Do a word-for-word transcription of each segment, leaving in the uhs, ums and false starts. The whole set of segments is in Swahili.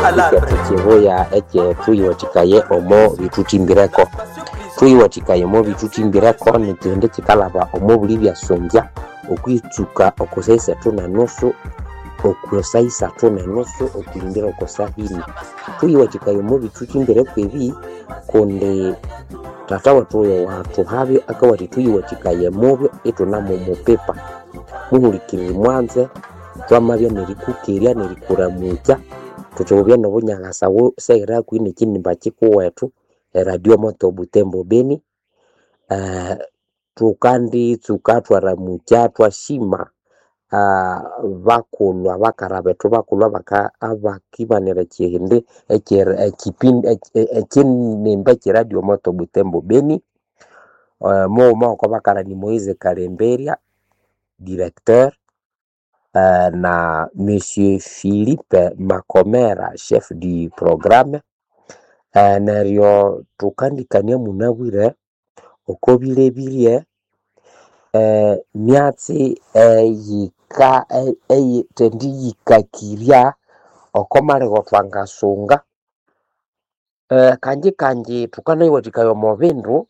tukivuya eche tuyiwatikaye omo bitutimbireko tuyiwatikaye omo bitutimbireko nitende kikalaba omo buli byasumbya okwitsuka okusaisa tuna nusu okusaisa tuna nusu okulimbira okosahini tuyiwatikaye omo bitutimbireko ebi konde tata watoyo watu habyo akawati tuyiwatikaye mubyo etuna mu mupepa muhulikirire mwanze twamabya nerikukeria nerikuramuja tutobya nobunyangasa wo sera kwine kinimba kikuwetu radio moto Butembo Beni uh, tukandi tukatwara muja twashima uh, bakulwa bakarabetu bakulwa baka abakibanira kihinde ekera ekipindi ekinimba ki radio moto Butembo Beni uh, mo mako bakara ni Moise Kalemberia directeur Uh, na Monsieur Philippe Makomera chef du programme uh, nario tukandikania munabwire okobile bilie uh, myatsi eyika ey tendi yikakiria okomale gotwangasunga uh, kanji kanji tukana iwatikayo movindu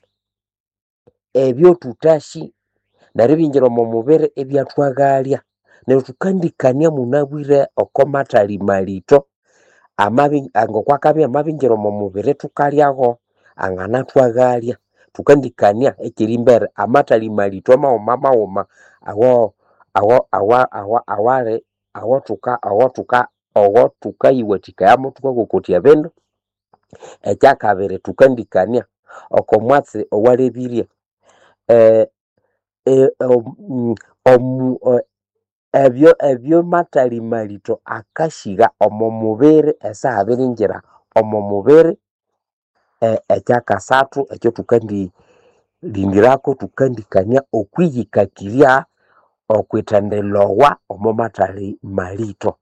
ebyo tutashi naribinjira mu mubere ebyatwagalia nero tukandikania munabwire okomatali malito amabi angokwakabya amabinjiro mu mubere tukalyaho angana twagalia tukandikania ekirimbere amatali malito ma mama oma awo awo awa awa aware awo tuka awo tuka awo tukayiwatika yamo tukakokotia bendo ekyakabere tukandikania okomwatse owalebirie eh eh um, um, um ebyo ebyo matali malito akashiga omo mubere esa abiringira omo mubere e, ekyakasatu ekyo tukandi lingirako tukandikania okwiyikakiria okwitandelowa omo matali malito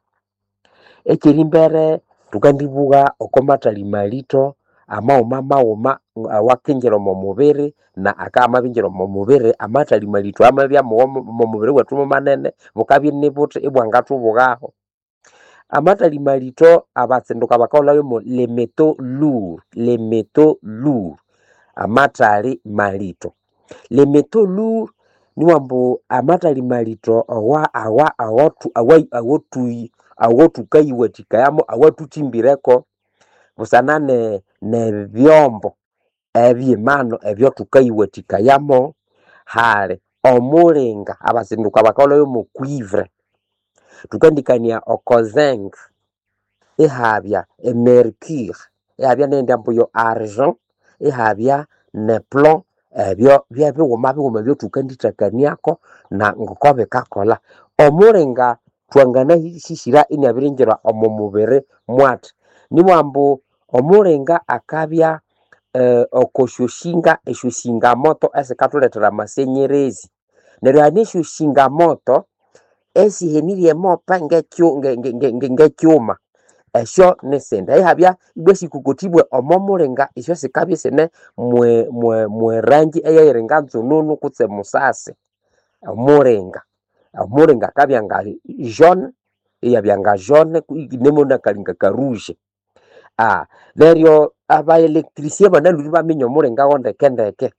ekirimbere tukandibuga okomatali malito ama mama oma awakinjira mu mubere na akama binjira mu mubere amatali malito amabya mu mubere watu manene bukabi nibuti ibwangatu bugaho amatali malito abatsenduka bakaolayo mu le meto lourd le meto lourd amatali malito le meto lourd niwambo amatali malito awa awa awatu awai awotu awotu kayiwatika yamo awatu timbireko busanane ne byombo ebyimano ebyo tukayiwatika yamo hale omulinga abasinduka bakoloyo mu cuivre tukandikania okozeng ehabya emercure ehabya nendambo yo argent ehabya ne plomb ebyo byebyo womabyo byo tukanditakaniako na ngokobe kakola omulinga twangana hishira inabiringira omumubere mwat niwambo omulinga akabya uh, okoshushinga eshushinga moto esikatuletera masenyerezi neryo anishu shinga moto esi henirie mopa ngekyo ngekyuma esho nesenda ehabya ibesi kukotibwe omomulinga isho sikabye sene mwe mwe mwe rangi eyerenga nzununu kutse musase omulinga omulinga kabya ngali jaune eyabyanga jaune nemona kalinga ka rouge ah neryo aba electricien banaluri bamenyo mulenga onde kendeke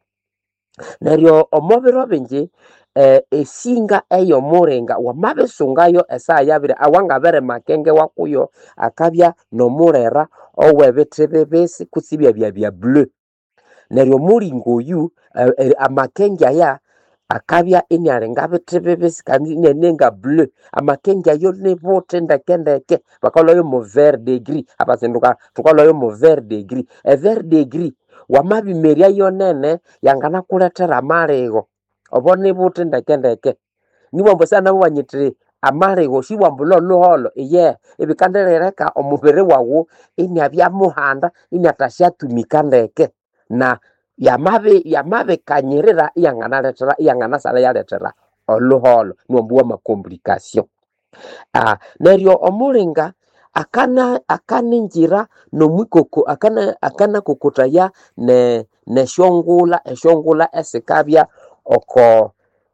neryo omobero benje eh esinga eyo mulenga wamabesungayo esa yabire awanga bere makenge wakuyo akabya no murera owebetebebesi kusibya bya bya bleu neryo mulingo yu eh, eh, amakenge aya akabya inyarenga betebebesi kandi nenenga bleu amakenge ayo nebote ndakendeke bakoloyo mu vert de gris abasenduka tukoloyo mu vert de gris e vert de gris wamabimeria yonene yangana kuletera amalego obone bote ndakendeke niwambo sana wanyitire amalego shiwambulo luholo iye ebikanderereka omubere wawo inyabya muhanda inyatashatumika ndeke na yamabe yamabe kanyerera yangana letera yangana sala ya letera oluholo niwambuwa ma complication ah neryo omulinga akana akaninjira no mwikoko akana akana kokotaya ne ne shongula eshongula esikabya oko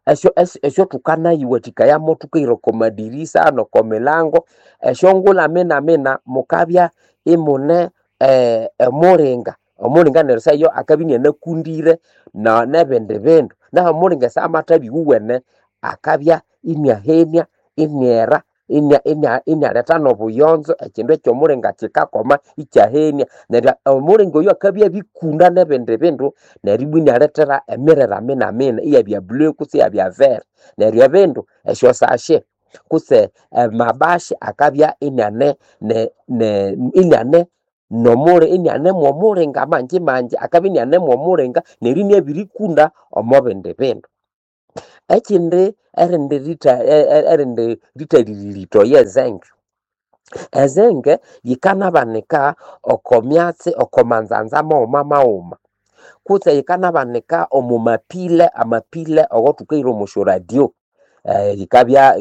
esyo es- esyo tukanayiwathika yamo tukahira madirisa no komilango esyo ngula mina mina mukabya imune eh, emulinga omulinga neryo yo akabinya nakundire na nebindi bindu na omulinga samathabi uwene akabya inyahenia inyera inya inya inyaleta nobuyonzo ekindu ekyomulinga kikakoma ikyahenia neryo omulinga oyo akabya bikunda nebindi bindu neryo ibunyaletera emirera mina mina iyabya bleu kutse iyabya vert neryo ebindu esyo sashe kutse mabashi akabya inyane ne ne inyane nomule inyane mwomulinga manje manje akabya inyane mwomulinga neryo inyabirikunda omo bindi bindu ekindi erindi rita erindi ritaririto yezenge ezenge yikanabanika okomyatsi okomanzanza mauma mauma kutse yikanabanika omumapile amapile ogotukahira omusho radio eh, yikabya